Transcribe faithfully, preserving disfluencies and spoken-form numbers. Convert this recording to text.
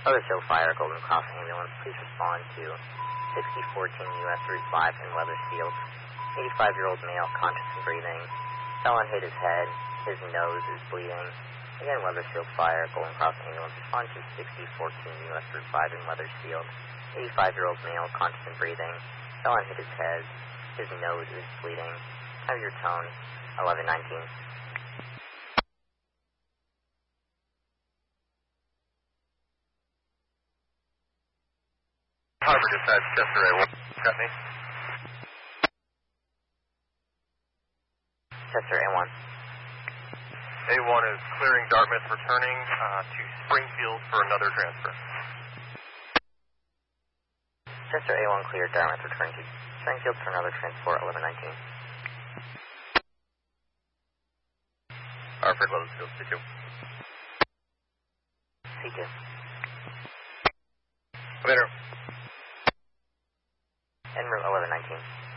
Weathersfield Fire, Golden Cross Ambulance, please respond to sixty fourteen U S Route five in Weathersfield. eighty-five-year-old male, conscious and breathing. Felon hit his head. His nose is bleeding. Again, Weathersfield Fire, Golden Cross Ambulance, respond to sixty fourteen U S Route five in Weathersfield. eighty-five-year-old male, conscious and breathing. Felon hit his head. His nose is bleeding. Have your tone, eleven nineteen. Harbor Dispatch, Chester A one. Got me? Chester A one. A one is clearing Dartmouth, returning uh, to Springfield for another transfer. Chester A one cleared, Dartmouth returning to Springfield for another transport, eleven nineteen. Hartford, Weathersfield, C two. C two. Later. En route eleven nineteen.